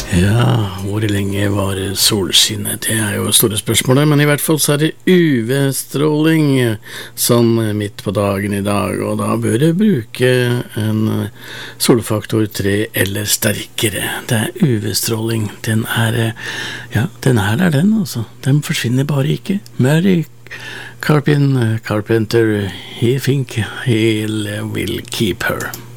Ja, hvor lenge varer solskinnet? Det er jo store spørsmålet, men i hvert fall så er det UV-stråling sånn midt på dagen i dag, og da bør du bruke en solfaktor 3 eller sterkere. Det er UV-stråling, den er der den altså, den forsvinner bare ikke. Mary Carpenter, he think he will keep her.